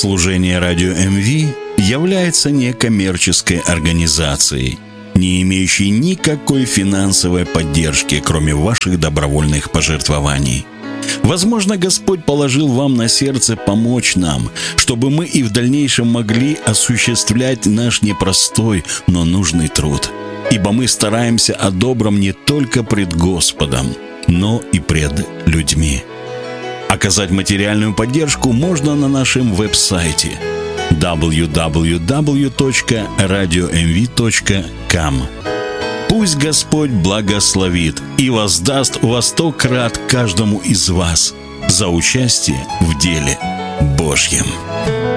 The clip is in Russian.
Служение Радио МВ является некоммерческой организацией, не имеющей никакой финансовой поддержки, кроме ваших добровольных пожертвований. Возможно, Господь положил вам на сердце помочь нам, чтобы мы и в дальнейшем могли осуществлять наш непростой, но нужный труд. Ибо мы стараемся о добром не только пред Господом, но и пред людьми. Оказать материальную поддержку можно на нашем веб-сайте www.radiomv.com. Пусть Господь благословит и воздаст во 100 крат каждому из вас за участие в деле Божьем.